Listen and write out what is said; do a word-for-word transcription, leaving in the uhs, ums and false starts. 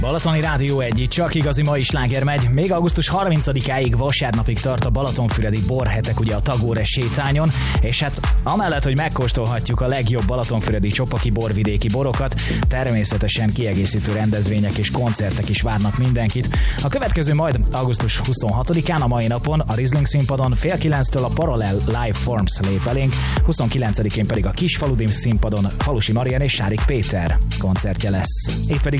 Balatoni Rádió egy, csak igazi mai sláger megy. Még augusztus harmincadikáig vasárnapig tart a balatonfüredi borhetek ugye a Tagore sétányon, és hát amellett, hogy megkóstolhatjuk a legjobb balatonfüredi csopaki borvidéki borokat, természetesen kiegészítő rendezvények és koncertek is várnak mindenkit. A következő majd augusztus huszonhatodikán, a mai napon a Riesling színpadon fél kilenctől a Parallel Live Forms lép elénk, huszonkilencedikén pedig a Kisfaludi színpadon Falusi Marian és Sárik Péter koncertje lesz. Itt pedig